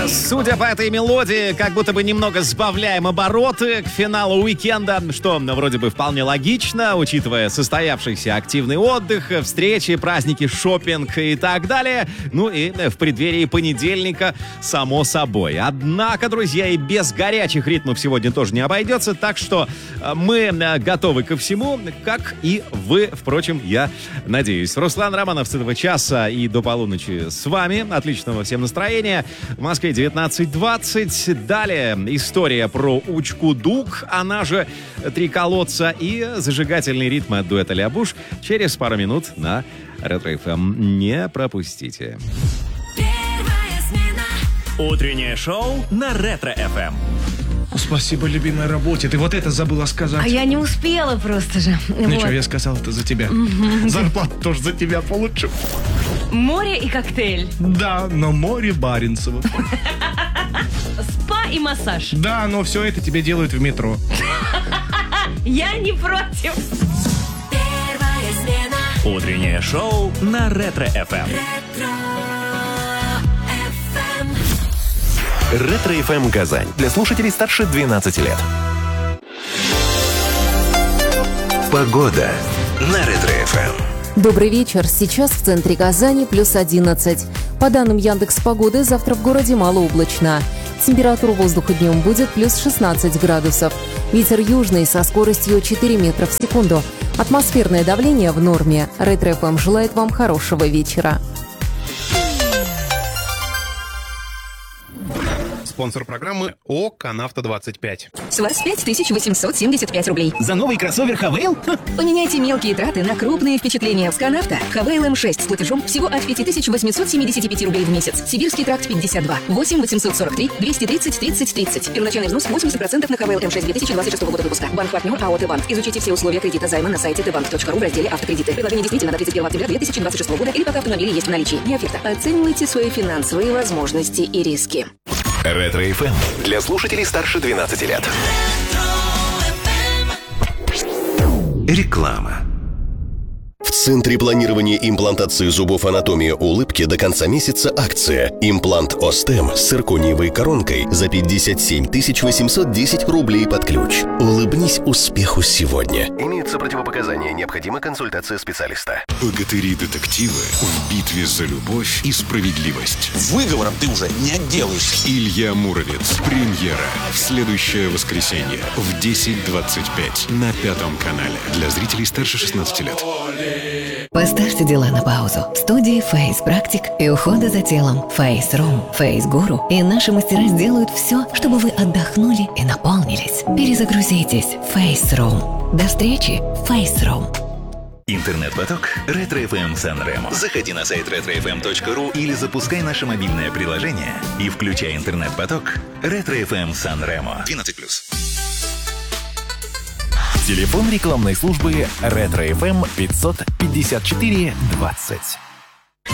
Судя по этой мелодии, как будто бы немного сбавляем обороты к финалу уикенда, что вроде бы вполне логично, учитывая состоявшийся активный отдых, встречи, праздники, шопинг и так далее. Ну и в преддверии понедельника, само собой. Однако, друзья, и без горячих ритмов сегодня тоже не обойдется, так что мы готовы ко всему, как и вы, впрочем, я надеюсь. Руслан Романов с этого часа и до полуночи с вами. Отличного всем настроения. В Москве 19:20. Далее история про Учку-Дук, она же «Три колодца», и зажигательные ритмы от дуэта Лябуш через пару минут на Ретро-ФМ. Не пропустите. Утреннее шоу на Ретро-ФМ. Спасибо любимой работе. Ты вот это забыла сказать. А я не успела просто же. Ничего, я сказал это за тебя. Зарплату тоже за тебя получу. Море и коктейль. Да, но море Баренцево. Спа и массаж. Да, но все это тебе делают в метро. Я не против. Первая смена. Утреннее шоу на Ретро-ФМ. Ретро-ФМ Казань. Для слушателей старше 12 лет. Погода на Ретро-ФМ. Добрый вечер. Сейчас в центре Казани плюс 11. По данным Яндекс.Погоды, завтра в городе малооблачно. Температура воздуха днем будет плюс 16 градусов. Ветер южный со скоростью 4 метра в секунду. Атмосферное давление в норме. Ретро-ФМ желает вам хорошего вечера. Спонсор программы ОК «Канавто-25». С вас 5875 рублей. За новый кроссовер Хавейл? Поменяйте мелкие траты на крупные впечатления с Канавто. Хавейл М6 с платежом всего от 5875 рублей в месяц. Сибирский тракт 52. 8 843 230 30 30. Первоначальный взнос 80% на Хавейл М6 2026 года выпуска. Банк-партнер АО «Т-Банк». Изучите все условия кредита займа на сайте tbank.ru в разделе «Автокредиты». Предложение действительно до 31 октября 2026 года или пока автомобили есть в наличии. Не оферта. Оценивайте свои финансовые возможности и риски. Ретро-ФМ. Для слушателей старше 12 лет. Реклама. В Центре планирования и имплантации зубов «Анатомия улыбки» до конца месяца акция. Имплант Остем с циркониевой коронкой за 57 810 рублей под ключ. Улыбнись успеху сегодня. Имеются противопоказания. Необходима консультация специалиста. Богатыри-детективы в битве за любовь и справедливость. Выговором ты уже не отделаешься. Илья Муромец. Премьера в следующее воскресенье в 10:25 на Пятом канале. Для зрителей старше 16 лет. Поставьте дела на паузу. В студии Face Практик и ухода за телом Face Room, Face Guru и наши мастера сделают все, чтобы вы отдохнули и наполнились. Перезагрузитесь в Face Room. До встречи в Face Room. Интернет-поток Ретро-ФМ Сан-Ремо. Заходи на сайт retrofm.ru или запускай наше мобильное приложение и включай интернет-поток Ретро-ФМ Сан-Ремо. 12+. Телефон рекламной службы Ретро-ФМ 554 20.